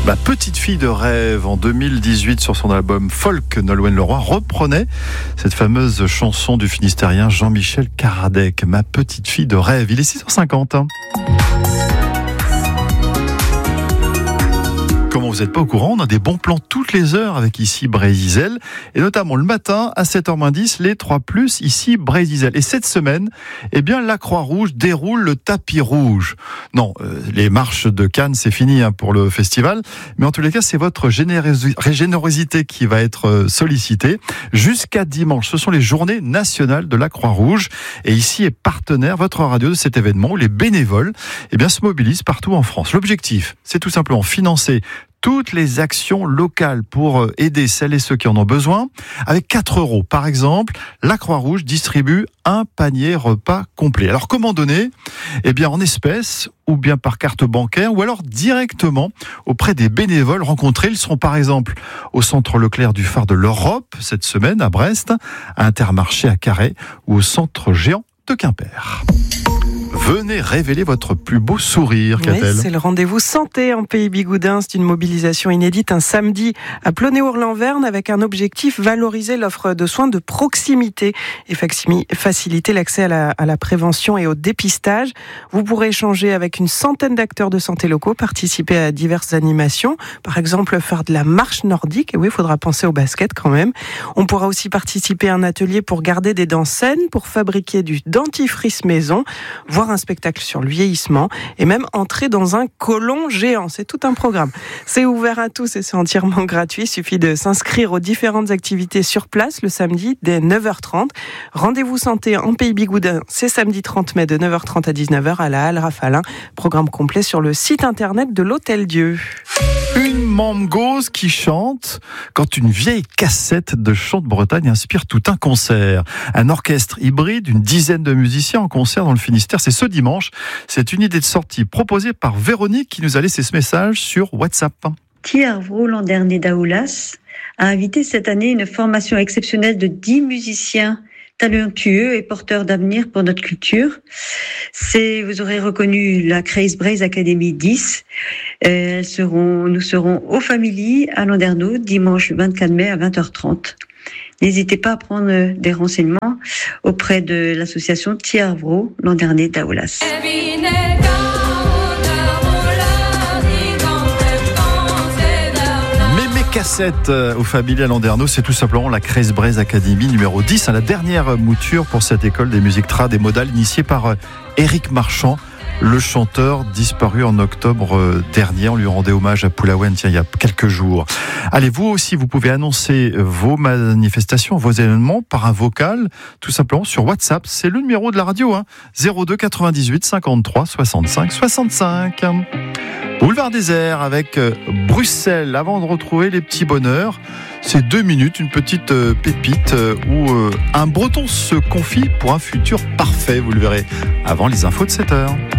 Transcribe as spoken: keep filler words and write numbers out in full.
Ma petite fille de rêve, en deux mille dix-huit, sur son album Folk, Nolwenn Leroy reprenait cette fameuse chanson du Finistérien Jean-Michel Karadec. Ma petite fille de rêve. Il est six heures cinquante. Comment vous n'êtes pas au courant, on a des bons plans toutes les heures avec ici Brésil, et notamment le matin à sept heures moins dix, les trois plus ici Brésil. Et cette semaine, eh bien, la Croix-Rouge déroule le tapis rouge. Non, euh, les marches de Cannes, c'est fini hein, pour le festival, mais en tous les cas, c'est votre générosi- générosité qui va être sollicitée jusqu'à dimanche. Ce sont les journées nationales de la Croix-Rouge, et ici est partenaire votre radio de cet événement où les bénévoles eh bien, se mobilisent partout en France. L'objectif, c'est tout simplement financer toutes les actions locales pour aider celles et ceux qui en ont besoin. Avec quatre euros, par exemple, la Croix-Rouge distribue un panier repas complet. Alors, comment donner ? Eh bien, en espèces, ou bien par carte bancaire, ou alors directement auprès des bénévoles rencontrés. Ils seront par exemple au centre Leclerc du Phare de l'Europe, cette semaine à Brest, à Intermarché à Carhaix, ou au centre Géant de Quimper. Venez révéler votre plus beau sourire, oui, Catel. C'est le rendez-vous santé en Pays Bigoudin. C'est une mobilisation inédite un samedi à Plonéour-Lanverne avec un objectif, valoriser l'offre de soins de proximité et faciliter l'accès à la, à la prévention et au dépistage. Vous pourrez échanger avec une centaine d'acteurs de santé locaux, participer à diverses animations, par exemple faire de la marche nordique. Et oui, il faudra penser au basket quand même. On pourra aussi participer à un atelier pour garder des dents saines, pour fabriquer du dentifrice maison, voir un spectacle sur le vieillissement et même entrer dans un côlon géant. C'est tout un programme. C'est ouvert à tous et c'est entièrement gratuit. Il suffit de s'inscrire aux différentes activités sur place le samedi dès neuf heures trente. Rendez-vous santé en Pays Bigoudin, c'est samedi trente mai de neuf heures trente à dix-neuf heures à la Halle Rafalin. Programme complet sur le site internet de l'Hôtel Dieu. Une mangose qui chante quand une vieille cassette de chant de Bretagne inspire tout un concert. Un orchestre hybride, une dizaine de musiciens en concert dans le Finistère. C'est ce dimanche. C'est une idée de sortie proposée par Véronique qui nous a laissé ce message sur WhatsApp. Thiarvro, Landerneau d'Aoulas, a invité cette année une formation exceptionnelle de dix musiciens talentueux et porteurs d'avenir pour notre culture. C'est, vous aurez reconnu la Craze Braze Academy dix. Elles seront, nous serons au Family à Landerneau, dimanche vingt-quatre mai à vingt heures trente. N'hésitez pas à prendre des renseignements auprès de l'association Thiarvro, Landerneau d'Aoulas. Cassette au Family à Landerneau, c'est tout simplement la Craze Braze Academy numéro dix, la dernière mouture pour cette école des musiques trad et modales initiée par Éric Marchand, le chanteur disparu en octobre dernier. On lui rendait hommage à Poulaouen, tiens, il y a quelques jours. Allez, vous aussi, vous pouvez annoncer vos manifestations, vos événements par un vocal, tout simplement sur WhatsApp. C'est le numéro de la radio, hein, zéro deux quatre-vingt-dix-huit cinquante-trois soixante-cinq soixante-cinq. Boulevard Désert avec Bruxelles. Avant de retrouver les petits bonheurs, c'est deux minutes, une petite pépite où un Breton se confie pour un futur parfait, vous le verrez, avant les infos de sept heures.